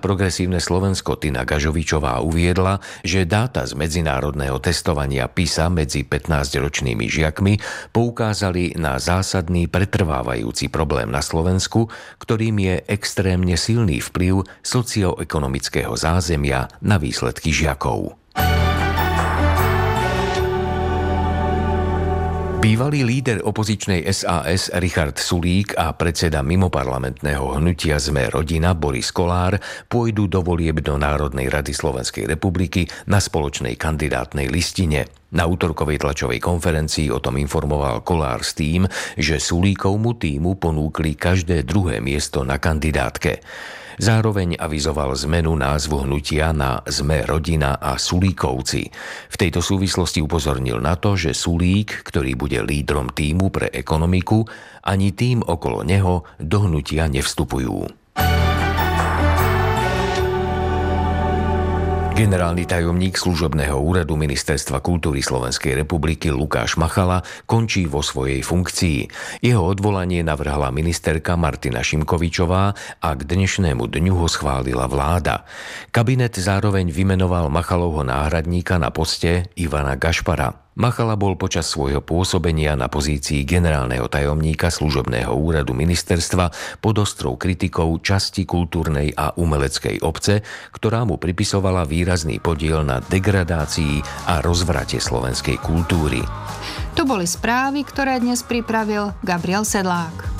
Progresívne Slovensko Tina Gažovičová uviedla, že dáta z medzinárodného testovania PISA medzi 15-ročnými žiakmi poukázali na zásadný pretrvávajúci problém na Slovensku, ktorým je extrémne silný vplyv socioekonomického zázemia na výsledky žiakov. Bývalý líder opozičnej SAS Richard Sulík a predseda mimoparlamentného hnutia Sme rodina Boris Kollár pôjdu do volieb do Národnej rady Slovenskej republiky na spoločnej kandidátnej listine. Na utorkovej tlačovej konferencii o tom informoval Kollár s tým, že Sulíkovmu tímu ponúkli každé druhé miesto na kandidátke. Zároveň avizoval zmenu názvu hnutia na Sme rodina a Sulíkovci. V tejto súvislosti upozornil na to, že Sulík, ktorý bude lídrom tímu pre ekonomiku, ani tým okolo neho do hnutia nevstupujú. Generálny tajomník služobného úradu Ministerstva kultúry Slovenskej republiky Lukáš Machala končí vo svojej funkcii. Jeho odvolanie navrhla ministerka Martina Šimkovičová a k dnešnému dňu ho schválila vláda. Kabinet zároveň vymenoval Machalovho náhradníka na poste Ivana Gašpara. Machala bol počas svojho pôsobenia na pozícii generálneho tajomníka služobného úradu ministerstva pod ostrou kritikou časti kultúrnej a umeleckej obce, ktorá mu pripisovala výrazný podiel na degradácii a rozvrate slovenskej kultúry. To boli správy, ktoré dnes pripravil Gabriel Sedlák.